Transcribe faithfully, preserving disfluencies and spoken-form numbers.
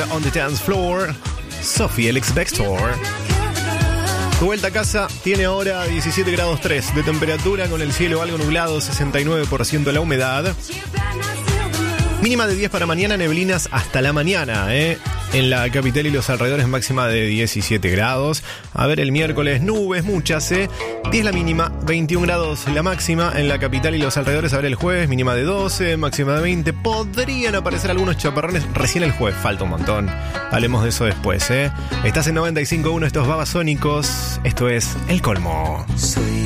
on the dance floor. Sophie Elix Bextor. Tu vuelta a casa tiene ahora diecisiete grados tres de temperatura, con el cielo algo nublado, sesenta y nueve por ciento la humedad. Mínima de diez para mañana, neblinas hasta la mañana, ¿eh? En la capital y los alrededores, máxima de diecisiete grados. A ver, el miércoles, nubes, muchas, ¿eh? diez la mínima, veintiún grados la máxima en la capital y los alrededores. A ver, el jueves, mínima de doce, máxima de veinte. Podrían aparecer algunos chaparrones recién el jueves, falta un montón. Hablemos de eso después, ¿eh? Estás en noventa y cinco punto uno, estos Babasónicos. Esto es El Colmo. Soy